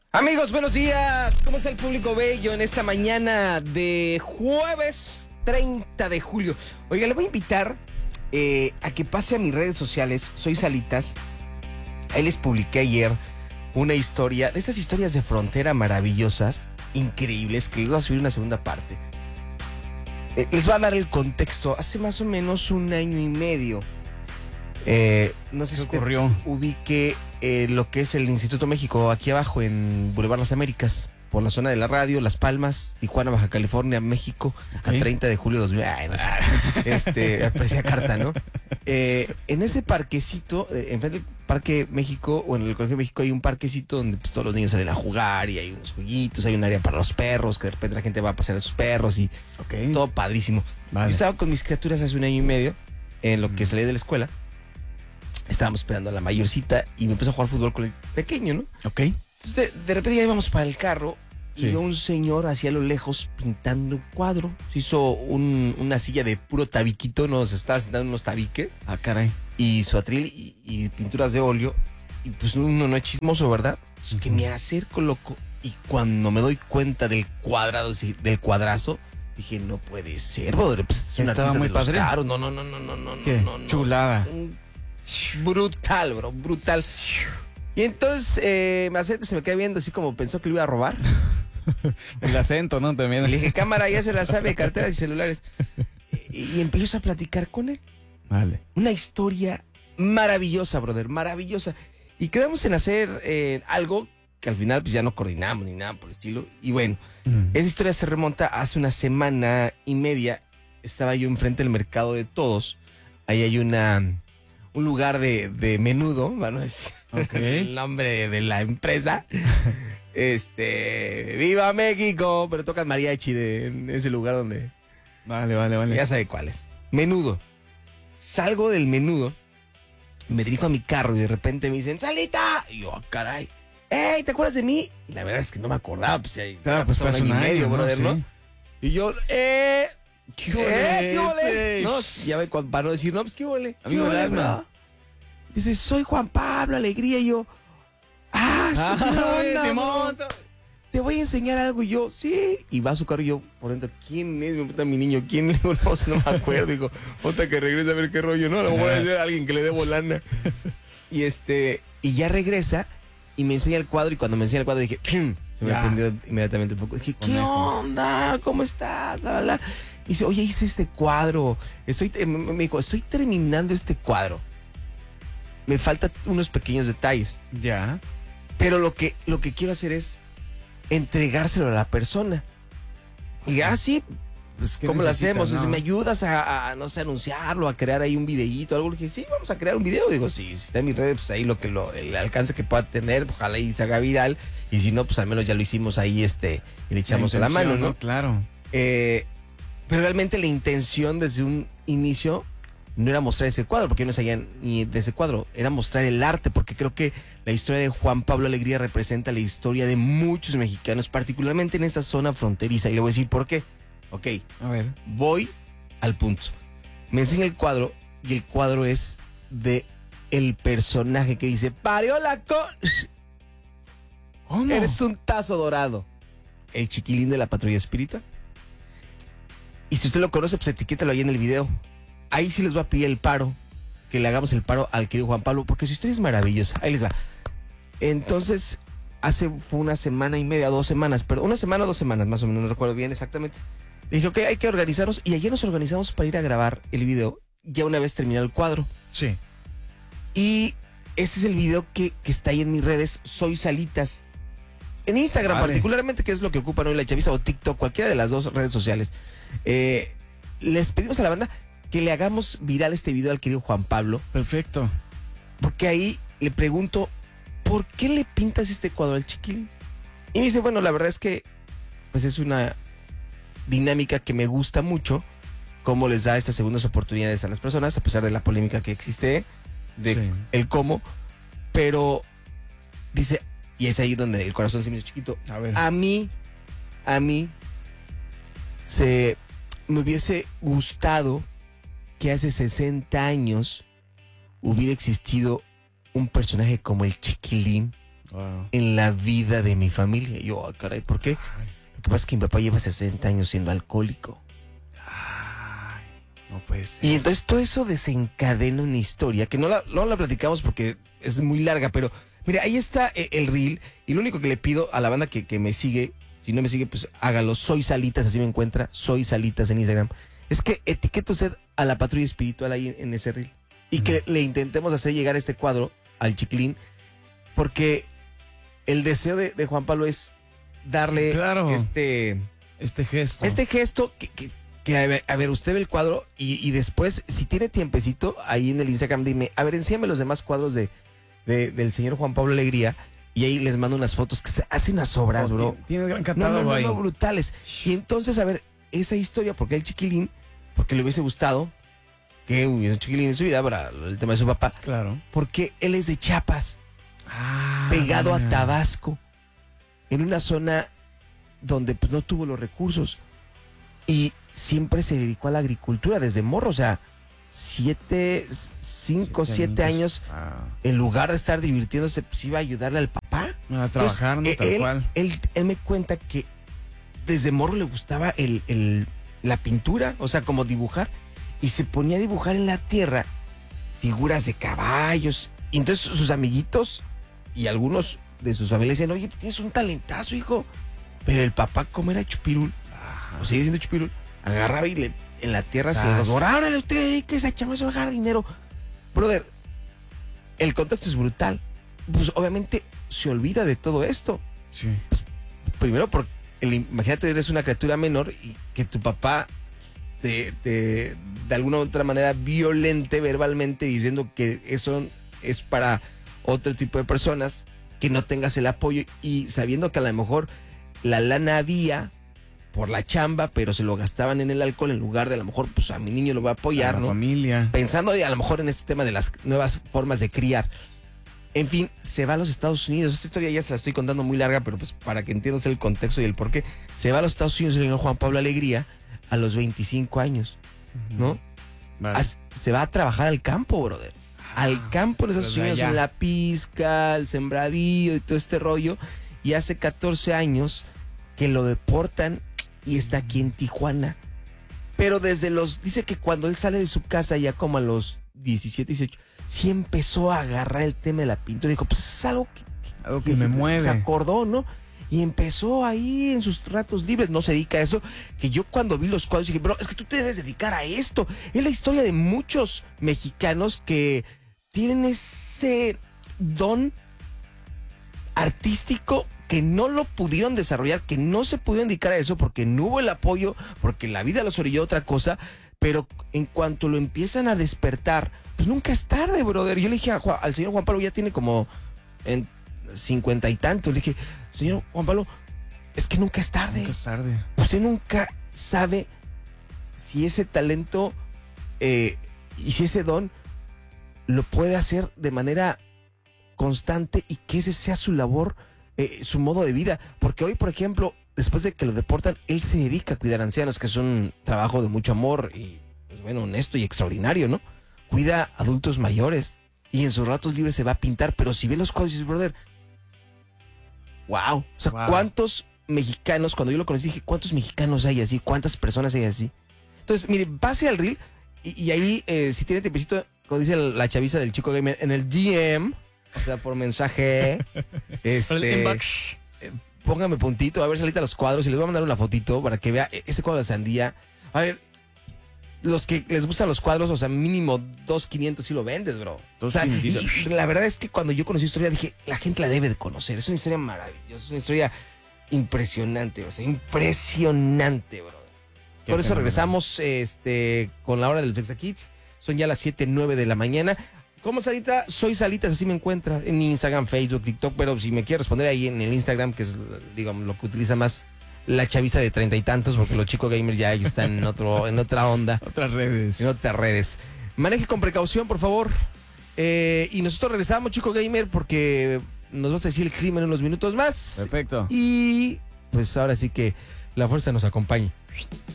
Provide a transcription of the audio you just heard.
Amigos, buenos días. ¿Cómo está el público bello en esta mañana de jueves 30 de julio? Oiga, le voy a invitar a que pase a mis redes sociales. Soy Salitas. Ahí les publiqué ayer una historia, de estas historias de frontera maravillosas, increíbles, que les voy a subir una segunda parte. Les voy a dar el contexto. Hace más o menos un año y medio, no sé si ocurrió? Ubique lo que es el Instituto México, aquí abajo en Boulevard Las Américas, por la zona de la radio, Las Palmas, Tijuana, Baja California, México, Okay. a 30 de julio de 2000. Ay, no sé. Aparecía carta, ¿no? En ese parquecito, enfrente del Parque México, o en el Colegio de México, hay un parquecito donde pues, todos los niños salen a jugar y hay unos jueguitos, hay un área para los perros, que de repente la gente va a pasear a sus perros y todo padrísimo. Vale. Yo estaba con mis criaturas hace un año y medio, en lo que salí de la escuela. Estábamos esperando a la mayorcita y me empezó a jugar fútbol con el pequeño, ¿no? Ok. Entonces, de repente ya íbamos para el carro y Sí. veo un señor hacia lo lejos pintando un cuadro. Se hizo una silla de puro tabiquito, nos estaba sentando en unos tabiques Ah, caray. y su atril y pinturas de óleo. Y pues uno no es chismoso, ¿verdad? Pues que me acerco, loco. Y cuando me doy cuenta del cuadrado, del cuadrazo, dije, no puede ser, brother. Pues es un Estaba artista muy de los padre. caros. No. ¿Qué? No. Chulada. Brutal, bro, brutal. Y entonces me acerco, se me queda viendo así como pensó que lo iba a robar. El acento, ¿no? Y También. le dije, cámara, ya se la sabe, carteras y celulares. Y empiezo a platicar con él. Vale. Una historia maravillosa, brother, maravillosa. Y quedamos en hacer algo que al final pues ya no coordinamos ni nada por el estilo. Y bueno, esa historia se remonta hace una semana y media. Estaba yo enfrente del mercado de todos. Ahí hay un lugar de menudo, van a decir Ok. el nombre de la empresa. ¡Viva México! Pero tocan mariachi en ese lugar donde... Vale. Ya sabe cuál es. Menudo. Salgo del menudo, me dirijo a mi carro y de repente me dicen, ¡Salita! Y yo, caray. ¡Ey! ¿Te acuerdas de mí? Y la verdad es que no me acordaba, pues ahí. Claro, pues pasaba fue hace un año, ¿no? brother, ¿no? Sí. Y yo, ¿Qué ole ¿qué ole? ese? No, ya ve, para no decir, no, pues, ¿qué ole? Amigo ¿Qué del ole, alma. bro? Dice, soy Juan Pablo, Alegría. Y yo, ¿qué onda, Simón. bro? Te voy a enseñar algo. Y yo, sí. Y va a su carro y yo, por dentro, ¿quién es? Me pregunta mi niño, ¿quién? Le digo, no, no me acuerdo. Digo, otra que regrese a ver qué rollo. No, a lo mejor es a alguien que le dé lana. Y y ya regresa y me enseña el cuadro. Y cuando me enseña el cuadro dije, se me Ya. prendió inmediatamente un poco. Dije, ¿qué Conejo. onda? ¿Cómo estás? La, la, la. Y dice, oye, hice este cuadro. Me dijo, estoy terminando este cuadro. Me faltan unos pequeños detalles. Ya. Pero lo que quiero hacer es entregárselo a la persona. Y así, pues, ¿Qué ¿cómo lo necesitas, hacemos? no? Dice, ¿me ayudas a, no sé, anunciarlo, a crear ahí un videíto, algo? Le dije, sí, vamos a crear un video. Digo, sí, si está en mis redes, pues ahí el alcance que pueda tener, ojalá y se haga viral. Y si no, pues al menos ya lo hicimos ahí, y le echamos la mano, ¿no? Claro. Pero realmente la intención desde un inicio no era mostrar ese cuadro, porque yo no sabía ni de ese cuadro, era mostrar el arte, porque creo que la historia de Juan Pablo Alegría representa la historia de muchos mexicanos, particularmente en esta zona fronteriza, y le voy a decir por qué. Ok, A ver. voy al punto. Me enseña el cuadro, y el cuadro es de el personaje que dice, parió la ¿Cómo? Eres un tazo dorado. El chiquilín de la patrulla espiritual. Y si usted lo conoce, pues etiquétalo ahí en el video. Ahí sí les voy a pedir el paro, que le hagamos el paro al querido Juan Pablo, porque su historia es maravillosa. Ahí les va. Entonces, fue una semana y media, 2 semanas, pero una semana o 2 semanas, más o menos, no recuerdo bien exactamente. Le dije, ok, hay que organizarnos, y ayer nos organizamos para ir a grabar el video, ya una vez terminado el cuadro. Sí. Y ese es el video que está ahí en mis redes, Soy Salitas. En Instagram Vale. particularmente, que es lo que ocupan hoy la chaviza, o TikTok, cualquiera de las dos redes sociales. Les pedimos a la banda que le hagamos viral este video al querido Juan Pablo, Perfecto. porque ahí le pregunto, ¿por qué le pintas este cuadro al chiquilín? Y me dice, bueno, la verdad es que pues es una dinámica que me gusta mucho, cómo les da estas segundas oportunidades a las personas, a pesar de la polémica que existe, de Sí. el cómo, pero dice, y es ahí donde el corazón se me hizo chiquito, A ver. a mí me hubiese gustado que hace 60 años hubiera existido un personaje como el Chiquilín Wow. en la vida de mi familia. Y yo, caray, ¿por qué? Lo que pasa es que mi papá lleva 60 años siendo alcohólico. Ay, no puede ser. Y entonces todo eso desencadena una historia que no la platicamos porque es muy larga, pero mira, ahí está el reel. Y lo único que le pido a la banda que me sigue, si no me sigue, pues hágalo. Soy Salitas, así me encuentra. Soy Salitas en Instagram. Es que etiquete usted a la patrulla espiritual ahí en ese reel. Y que le intentemos hacer llegar este cuadro al chiquilín. Porque el deseo de Juan Pablo es darle Claro. este gesto. Este gesto que a ver, usted ve el cuadro y después, si tiene tiempecito, ahí en el Instagram, dime, a ver, enséñame los demás cuadros del señor Juan Pablo Alegría y ahí les mando unas fotos que se hacen unas obras, bro. Tiene gran No, catálogo ahí. brutales. Y entonces, a ver, esa historia, porque el chiquilín, porque le hubiese gustado que hubiese un chiquilín en su vida para el tema de su papá, Claro. porque él es de Chiapas, pegado a Tabasco, en una zona donde pues no tuvo los recursos y siempre se dedicó a la agricultura desde morro, o sea, 5, 7 años, en lugar de estar divirtiéndose, pues iba a ayudarle al papá. A trabajar, ¿no? Tal cual. Él me cuenta que desde morro le gustaba la pintura, o sea, como dibujar, y se ponía a dibujar en la tierra figuras de caballos, y entonces sus amiguitos y algunos de sus familias decían, oye, tienes un talentazo, hijo. Pero el papá, como era chupirul, o sigue siendo chupirul, agarraba y en la tierra se los borraba. Órale, usted, que esa chama se va a dejar dinero. Brother, el contexto es brutal. Pues obviamente se olvida de todo esto. Sí. Primero, porque imagínate, eres una criatura menor y que tu papá de alguna u otra manera violente verbalmente diciendo que eso es para otro tipo de personas, que no tengas el apoyo y sabiendo que a lo mejor la lana había por la chamba, pero se lo gastaban en el alcohol en lugar de a lo mejor, pues a mi niño lo voy a apoyar, la ¿no? familia. Pensando a lo mejor en este tema de las nuevas formas de criar. En fin, se va a los Estados Unidos. Esta historia ya se la estoy contando muy larga, pero pues para que entiendas el contexto y el porqué. Se va a los Estados Unidos el señor Juan Pablo Alegría a los 25 años, ¿no? Vale. Se va a trabajar al campo, brother. Al campo en Estados Unidos, en la pizca, el sembradío y todo este rollo. Y hace 14 años que lo deportan y está aquí en Tijuana. Pero dice que cuando él sale de su casa ya como a los 17, 18, sí empezó a agarrar el tema de la pintura. Dijo, pues es algo que me mueve. Se acordó, ¿no? Y empezó ahí en sus ratos libres, no se dedica a eso, que yo cuando vi los cuadros dije, bro, es que tú te debes dedicar a esto. Es la historia de muchos mexicanos que tienen ese don artístico que no lo pudieron desarrollar, que no se pudieron dedicar a eso porque no hubo el apoyo, porque la vida los orilló a otra cosa, pero en cuanto lo empiezan a despertar, pues nunca es tarde, brother. Yo le dije al señor Juan Pablo, ya tiene como en 50 y tantos, le dije, señor Juan Pablo, es que nunca es tarde. Nunca es tarde. Usted nunca sabe si ese talento y si ese don lo puede hacer de manera constante y que ese sea su labor, su modo de vida. Porque hoy, por ejemplo, después de que lo deportan, él se dedica a cuidar ancianos, que es un trabajo de mucho amor y, pues, bueno, honesto y extraordinario, ¿no? Cuida adultos mayores y en sus ratos libres se va a pintar. Pero si ve los cuadros y dices, brother, wow. O sea, Wow. ¿cuántos mexicanos, cuando yo lo conocí, dije, ¿cuántos mexicanos hay así? ¿Cuántas personas hay así? Entonces, mire, pase al reel y ahí, si tiene tiempecito, como dice la chaviza del Chico Gamer, en el GM, o sea, por mensaje, póngame puntito, a ver si ahorita los cuadros y les voy a mandar una fotito para que vea ese cuadro de sandía. A ver, los que les gustan los cuadros, o sea, mínimo 2,500 sí lo vendes, bro. O sea, y la verdad es que cuando yo conocí la historia dije, la gente la debe de conocer. Es una historia maravillosa, es una historia impresionante, o sea, impresionante, bro. Por eso regresamos con la hora de los Extra Kids. Son ya las 7:09 de la mañana. ¿Cómo, Salita? Soy Salitas, así me encuentra en Instagram, Facebook, TikTok, pero si me quiere responder ahí en el Instagram, que es, digamos, lo que utiliza más la chaviza de 30 y tantos, porque los chicos gamers ya ellos están en otra onda. Otras redes. En otras redes. Maneje con precaución, por favor. Y nosotros regresamos, chico gamer, porque nos vas a decir el crimen en unos minutos más. Perfecto. Y pues ahora sí que la fuerza nos acompañe.